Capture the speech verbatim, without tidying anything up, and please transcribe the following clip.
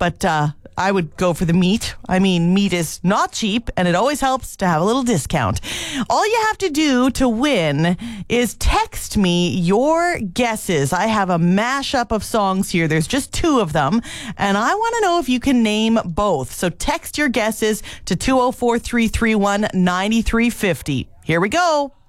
but uh, I would go for the meat. I mean, meat is not cheap, and it always helps to have a little discount. All you have to do to win is text me your guesses. I have a mashup of songs here. There's just two of them, and I want to know if you can name both. So text your guesses to two oh four, three three one, nine three five oh. Here we go.